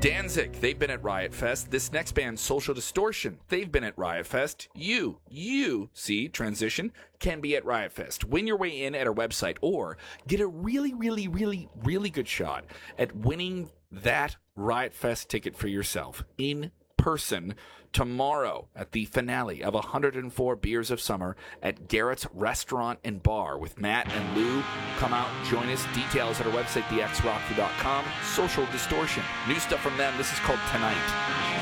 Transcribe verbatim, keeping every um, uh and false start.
Danzig, they've been at Riot Fest. This next band, Social Distortion, they've been at Riot Fest. You, you, see, transition, can be at Riot Fest. Win your way in at our website or get a really, really, really, really good shot at winning that Riot Fest ticket for yourself in person tomorrow at the finale of one hundred four Beers of Summer at Garrett's Restaurant and Bar with Matt and Lou. Come out, join us. Details at our website, the x rock dot com. Social Distortion. New stuff from them. This is called Tonight.